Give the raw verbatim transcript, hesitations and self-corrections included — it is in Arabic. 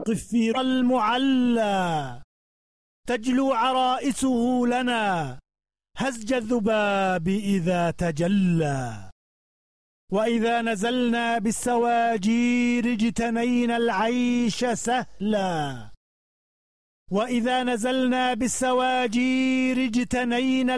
قفير المعلى تجلو عرائسه لنا هزج الذباب إذا تجلى. وإذا نزلنا بالسواجير اجتنينا العيش سهلا وإذا نزلنا بالسواجير اجتنينا